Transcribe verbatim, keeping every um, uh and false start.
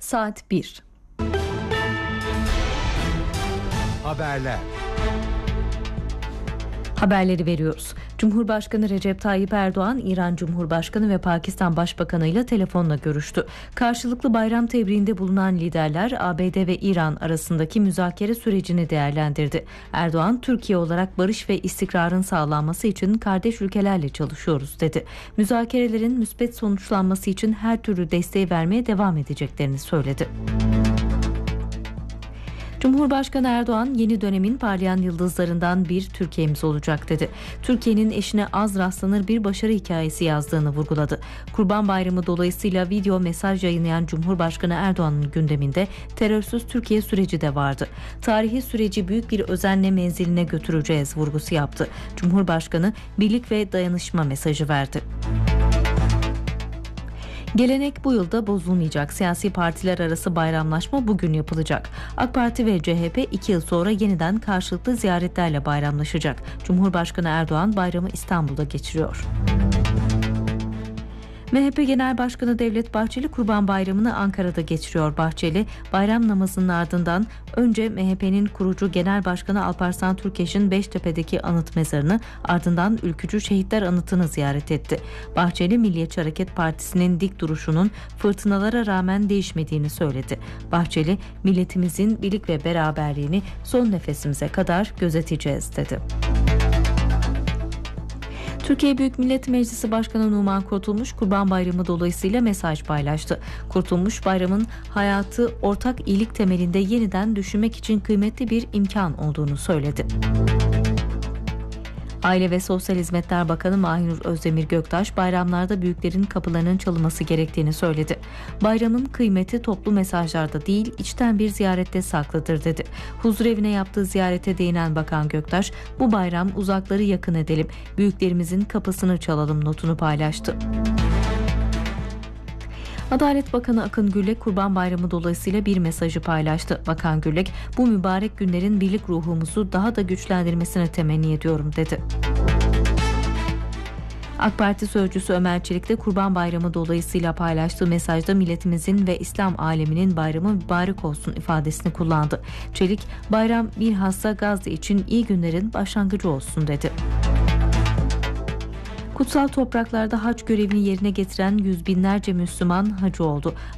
saat bir. Haberler. Haberleri veriyoruz. Cumhurbaşkanı Recep Tayyip Erdoğan, İran Cumhurbaşkanı ve Pakistan Başbakanı ile telefonla görüştü. Karşılıklı bayram tebriğinde bulunan liderler A B D ve İran arasındaki müzakere sürecini değerlendirdi. Erdoğan, Türkiye olarak barış ve istikrarın sağlanması için kardeş ülkelerle çalışıyoruz dedi. Müzakerelerin müspet sonuçlanması için her türlü desteği vermeye devam edeceklerini söyledi. Cumhurbaşkanı Erdoğan, yeni dönemin parlayan yıldızlarından bir Türkiye'miz olacak dedi. Türkiye'nin eşine az rastlanır bir başarı hikayesi yazdığını vurguladı. Kurban Bayramı dolayısıyla video mesaj yayınlayan Cumhurbaşkanı Erdoğan'ın gündeminde terörsüz Türkiye süreci de vardı. Tarihi süreci büyük bir özenle menziline götüreceğiz vurgusu yaptı. Cumhurbaşkanı birlik ve dayanışma mesajı verdi. Gelenek bu yılda bozulmayacak. Siyasi partiler arası bayramlaşma bugün yapılacak. AK Parti ve C H P iki yıl sonra yeniden karşılıklı ziyaretlerle bayramlaşacak. Cumhurbaşkanı Erdoğan bayramı İstanbul'da geçiriyor. M H P Genel Başkanı Devlet Bahçeli Kurban Bayramı'nı Ankara'da geçiriyor. Bahçeli, bayram namazının ardından önce M H P'nin kurucu Genel Başkanı Alparslan Türkeş'in Beştepe'deki anıt mezarını, ardından Ülkücü Şehitler Anıtı'nı ziyaret etti. Bahçeli, Milliyetçi Hareket Partisi'nin dik duruşunun fırtınalara rağmen değişmediğini söyledi. Bahçeli, milletimizin birlik ve beraberliğini son nefesimize kadar gözeteceğiz dedi. Türkiye Büyük Millet Meclisi Başkanı Numan Kurtulmuş, Kurban Bayramı dolayısıyla mesaj paylaştı. Kurtulmuş, bayramın hayatı ortak iyilik temelinde yeniden düşünmek için kıymetli bir imkan olduğunu söyledi. Aile ve Sosyal Hizmetler Bakanı Mahinur Özdemir Göktaş, bayramlarda büyüklerin kapılarının çalınması gerektiğini söyledi. Bayramın kıymeti toplu mesajlarda değil, içten bir ziyarette saklıdır dedi. Huzurevine yaptığı ziyarete değinen Bakan Göktaş, bu bayram uzakları yakın edelim, büyüklerimizin kapısını çalalım notunu paylaştı. Adalet Bakanı Akın Gürlek, Kurban Bayramı dolayısıyla bir mesajı paylaştı. Bakan Gürlek, bu mübarek günlerin birlik ruhumuzu daha da güçlendirmesine temenni ediyorum dedi. AK Parti sözcüsü Ömer Çelik de Kurban Bayramı dolayısıyla paylaştığı mesajda milletimizin ve İslam aleminin bayramı mübarek olsun ifadesini kullandı. Çelik, bayram bilhassa Gazze için iyi günlerin başlangıcı olsun dedi. Kutsal topraklarda hac görevini yerine getiren yüz binlerce Müslüman hacı oldu.